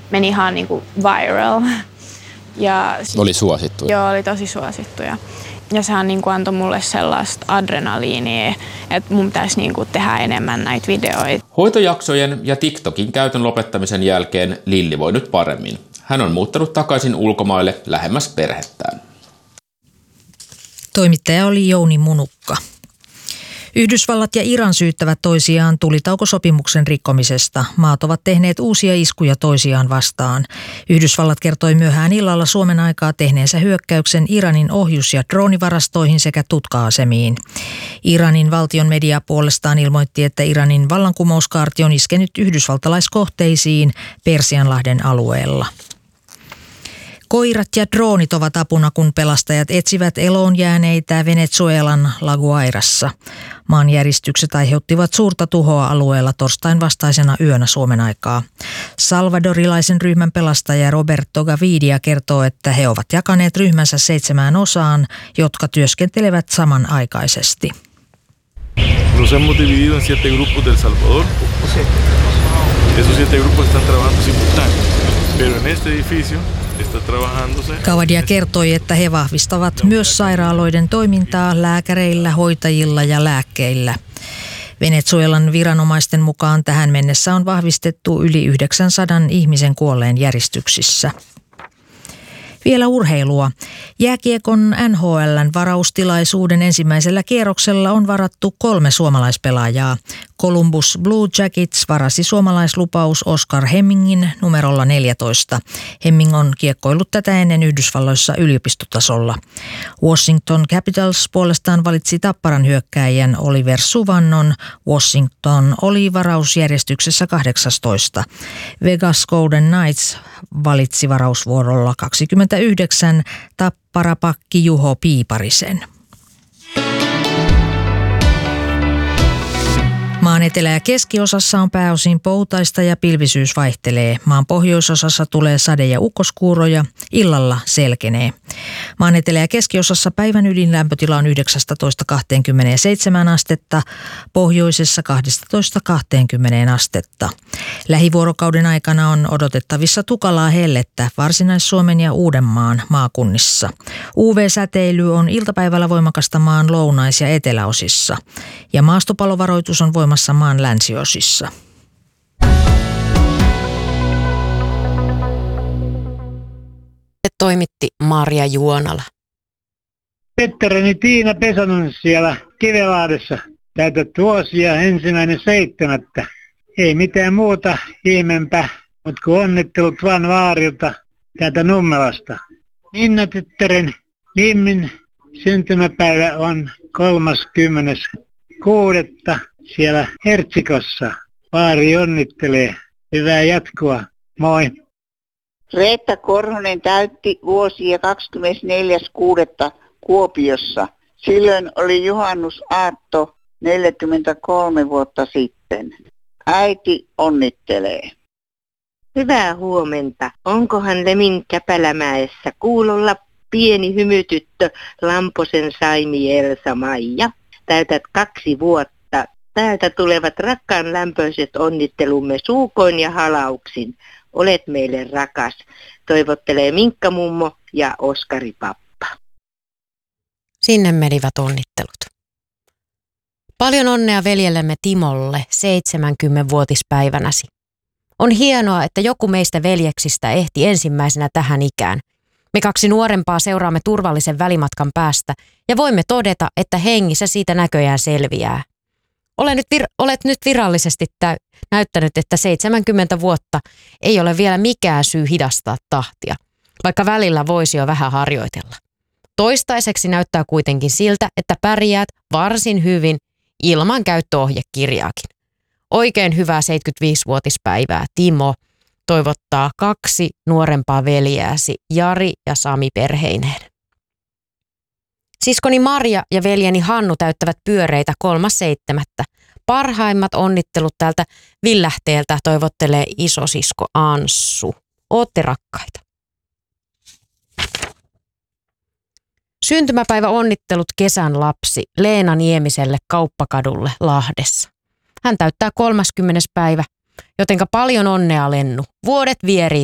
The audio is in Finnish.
meni ihan niinku viral. Ja oli suosittuja. Joo, oli tosi suosittuja. Ja sehän niinku antoi mulle sellaista adrenaliinia, että mun pitäisi niinku tehdä enemmän näitä videoita. Hoitojaksojen ja TikTokin käytön lopettamisen jälkeen Lilli voi nyt paremmin. Hän on muuttanut takaisin ulkomaille lähemmäs perhettään. Toimittaja oli Jouni Munukka. Yhdysvallat ja Iran syyttävät toisiaan tulitaukosopimuksen rikkomisesta. Maat ovat tehneet uusia iskuja toisiaan vastaan. Yhdysvallat kertoi myöhään illalla Suomen aikaa tehneensä hyökkäyksen Iranin ohjus- ja droonivarastoihin sekä tutka-asemiin. Iranin valtion media puolestaan ilmoitti, että Iranin vallankumouskaarti on iskenyt yhdysvaltalaiskohteisiin Persianlahden alueella. Koirat ja droonit ovat apuna, kun pelastajat etsivät eloon jääneitä Venezuelan La Guairassa. Maanjäristykset aiheuttivat suurta tuhoa alueella torstain vastaisena yönä Suomen aikaa. Salvadorilaisen ryhmän pelastaja Roberto Gavidia kertoo, että he ovat jakaneet ryhmänsä 7 osaan, jotka työskentelevät samanaikaisesti. Nos hemos dividido en 7 grupos del Salvador. Esos 7 grupos están trabajando simultáneamente, pero en este edificio Gavidia kertoi, että he vahvistavat myös sairaaloiden toimintaa lääkäreillä, hoitajilla ja lääkkeillä. Venezuelan viranomaisten mukaan tähän mennessä on vahvistettu yli 900 ihmisen kuolleen järjestyksissä. Vielä urheilua. Jääkiekon NHL:n varaustilaisuuden ensimmäisellä kierroksella on varattu 3 suomalaispelaajaa. Columbus Blue Jackets varasi suomalaislupaus Oscar Hemmingin numerolla 14. Hemming on kiekkoillut tätä ennen Yhdysvalloissa yliopistotasolla. Washington Capitals puolestaan valitsi Tapparan hyökkääjän Oliver Suvannon. Washington oli varausjärjestyksessä 18. Vegas Golden Knights valitsi varausvuorolla 29 Tapparapakki Juho Piiparisen. Maan etelä- ja keskiosassa on pääosin poutaista ja pilvisyys vaihtelee. Maan pohjoisosassa tulee sade- ja ukkoskuuroja, illalla selkenee. Maan etelä- ja keskiosassa päivän ydinlämpötila on 19–27 astetta, pohjoisessa 12–20 astetta. Lähivuorokauden aikana on odotettavissa tukalaa hellettä Varsinais-Suomen ja Uudenmaan maakunnissa. UV-säteily on iltapäivällä voimakasta maan lounais- ja eteläosissa ja maastopalovaroitus on voimassa maan länsiosissa. Toimitti Marja Juonala. Pettereni Tiina Pesonen siellä Kivelahdessa. Täytät vuosia 1.7. Ei mitään muuta ihmeempää, mutta kun onnittelut vaan vaarilta täältä Nummelasta. Minna tyttären Limmin syntymäpäivä on 30.6. siellä Hertsikossa. Vaari onnittelee. Hyvää jatkoa. Moi. Reetta Korhonen täytti vuosia 24.6. Kuopiossa. Silloin oli juhannusaatto 43 vuotta sitten. Äiti onnittelee. Hyvää huomenta. Onkohan Lemin Käpälämäessä kuulolla pieni hymytyttö Lamposen Saimi Elsa Maija? Täytät 2 vuotta. Täältä tulevat rakkaan lämpöiset onnittelumme suukoin ja halauksin. Olet meille rakas. Toivottelee Minkka mummo ja Oskari pappa. Sinne menivät onnittelut. Paljon onnea veljellemme Timolle 70-vuotispäivänäsi. On hienoa, että joku meistä veljeksistä ehti ensimmäisenä tähän ikään. Me 2 nuorempaa seuraamme turvallisen välimatkan päästä ja voimme todeta, että hengissä siitä näköjään selviää. Olet nyt virallisesti näyttänyt, että 70 vuotta ei ole vielä mikään syy hidastaa tahtia, vaikka välillä voisi jo vähän harjoitella. Toistaiseksi näyttää kuitenkin siltä, että pärjäät varsin hyvin ilman käyttöohjekirjaakin. Oikein hyvää 75-vuotispäivää, Timo, toivottaa 2 nuorempaa veljääsi, Jari ja Sami perheineen. Siskoni Marja ja veljeni Hannu täyttävät pyöreitä 3.7. Parhaimmat onnittelut täältä Villähteeltä toivottelee isosisko Anssu. Ootte rakkaita. Syntymäpäivä onnittelut kesän lapsi Leena Niemiselle Kauppakadulle Lahdessa. Hän täyttää 30. päivä, jotenka paljon onnea Lennu. Vuodet vierii